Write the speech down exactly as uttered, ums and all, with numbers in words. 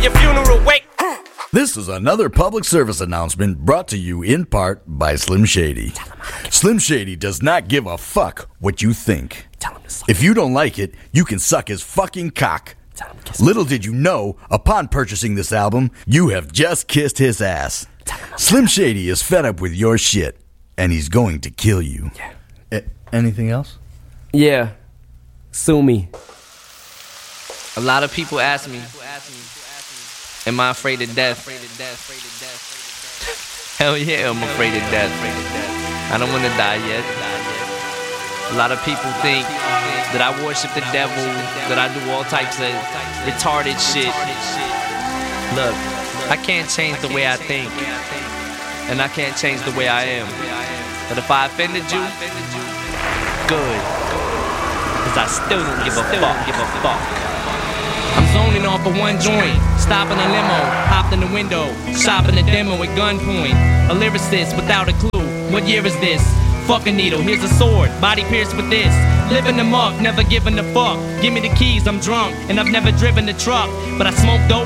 your funeral. Wait. This is another public service announcement brought to you in part by Slim Shady. Slim Shady does not give a fuck what you think. If you don't like it, you can suck his fucking cock. Little did you know, upon purchasing this album, you have just kissed his ass. Slim Shady is fed up with your shit, and he's going to kill you. A- anything else? Yeah. Sue me. A lot of people ask me, am I afraid of death? Hell yeah, I'm afraid of death. I don't want to die yet. A lot of people think that I worship the devil, that I do all types of retarded shit. Look, I can't change the way I think, and I can't change the way I am. But if I offended you, good, cause I still don't give a fuck, give a fuck. I'm zoning off of one joint, stopping a limo, hopped in the window, shopping a demo at gunpoint. A lyricist without a clue, what year is this? Fuck a needle, here's a sword, body pierced with this. Living amok, never giving a fuck. Give me the keys, I'm drunk, and I've never driven a truck. But I smoke dope